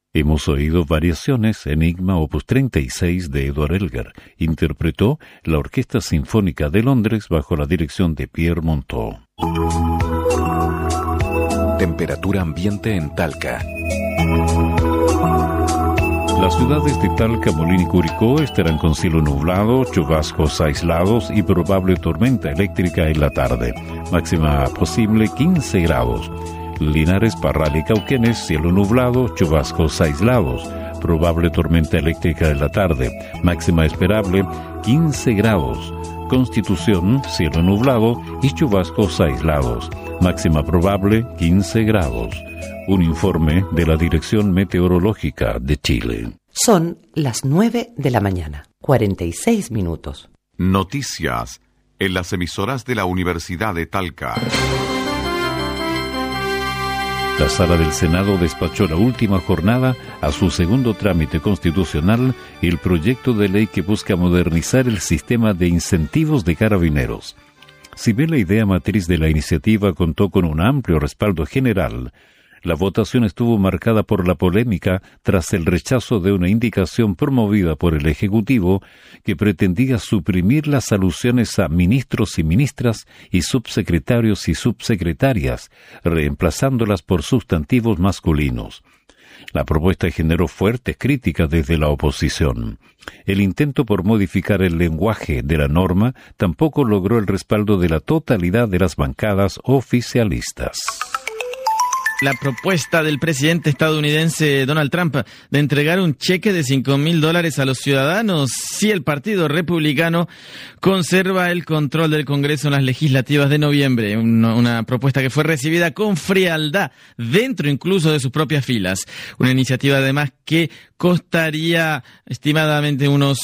Hemos oído Variaciones, Enigma, opus 36 de Edward Elgar. Interpretó la Orquesta Sinfónica de Londres bajo la dirección de Pierre Monteux. Temperatura ambiente en Talca. Las ciudades de Talca, Molina y Curicó estarán con cielo nublado, chubascos aislados y probable tormenta eléctrica en la tarde. Máxima posible 15 grados. Linares, Parral y Cauquenes, cielo nublado, chubascos aislados. Probable tormenta eléctrica en la tarde. Máxima esperable 15 grados. Constitución, cielo nublado y chubascos aislados. Máxima probable 15 grados. Un informe de la Dirección Meteorológica de Chile. Son las 9 de la mañana, 46 minutos. Noticias en las emisoras de la Universidad de Talca. La Sala del Senado despachó la última jornada a su segundo trámite constitucional el proyecto de ley que busca modernizar el sistema de incentivos de carabineros. Si bien la idea matriz de la iniciativa contó con un amplio respaldo general, la votación estuvo marcada por la polémica tras el rechazo de una indicación promovida por el Ejecutivo que pretendía suprimir las alusiones a ministros y ministras y subsecretarios y subsecretarias, reemplazándolas por sustantivos masculinos. La propuesta generó fuertes críticas desde la oposición. El intento por modificar el lenguaje de la norma tampoco logró el respaldo de la totalidad de las bancadas oficialistas. La propuesta del presidente estadounidense Donald Trump de entregar un cheque de $5,000 a los ciudadanos si el Partido Republicano conserva el control del Congreso en las legislativas de noviembre. Una propuesta que fue recibida con frialdad dentro incluso de sus propias filas. Una iniciativa además que costaría estimadamente unos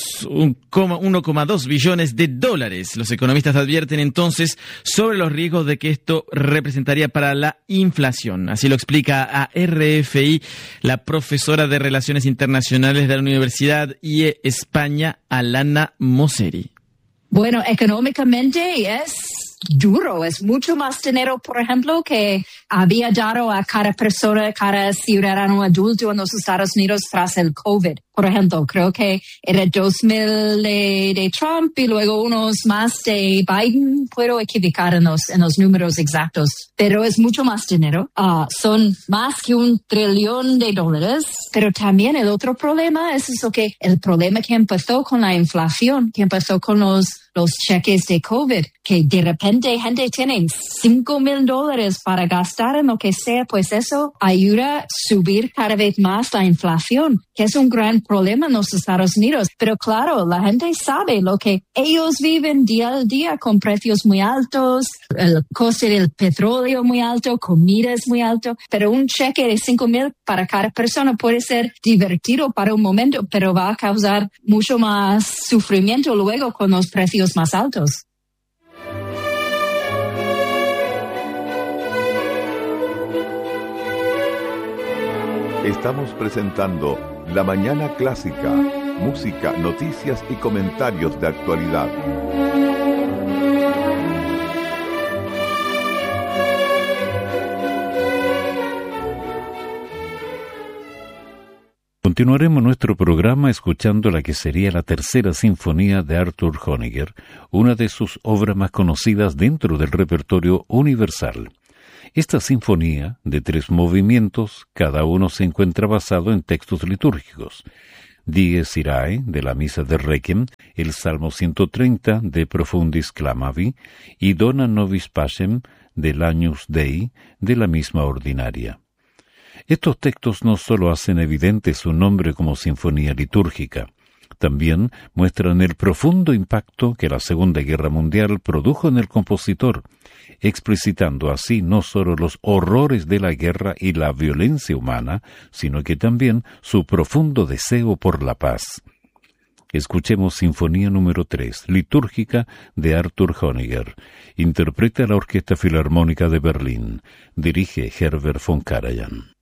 1,2 billones de dólares. Los economistas advierten entonces sobre los riesgos de que esto representaría para la inflación. Así lo explica a RFI la profesora de Relaciones Internacionales de la Universidad IE España, Alana Mosseri. Bueno, económicamente es duro, es mucho más dinero, por ejemplo, que había dado a cada persona, cada ciudadano adulto en los Estados Unidos tras el COVID. Por ejemplo, creo que era 2,000 de Trump y luego unos más de Biden. Puedo equivocar en los números exactos, pero es mucho más dinero. Son más que $1 trillón. Pero también el otro problema es eso que el problema que empezó con la inflación, que empezó con los cheques de COVID, que de repente gente tiene $5,000 para gastar en lo que sea, pues eso ayuda a subir cada vez más la inflación, que es un gran problema en los Estados Unidos. Pero claro, la gente sabe lo que ellos viven día al día con precios muy altos, el coste del petróleo muy alto, comida es muy alto, pero un cheque de $5,000 para cada persona puede ser divertido para un momento, pero va a causar mucho más sufrimiento luego con los precios más altos. Estamos presentando La Mañana Clásica, música, noticias y comentarios de actualidad. Continuaremos nuestro programa escuchando la que sería la tercera sinfonía de Arthur Honegger, una de sus obras más conocidas dentro del repertorio universal. Esta sinfonía, de 3 movimientos, cada uno se encuentra basado en textos litúrgicos. Dies Irae, de la Misa de Requiem, el Salmo 130, de Profundis Clamavi, y Dona Nobis Pacem, del Agnus Dei, de la misma ordinaria. Estos textos no solo hacen evidente su nombre como sinfonía litúrgica, también muestran el profundo impacto que la Segunda Guerra Mundial produjo en el compositor, explicitando así no solo los horrores de la guerra y la violencia humana, sino que también su profundo deseo por la paz. Escuchemos Sinfonía número 3, litúrgica, de Arthur Honegger. Interpreta la Orquesta Filarmónica de Berlín. Dirige Herbert von Karajan.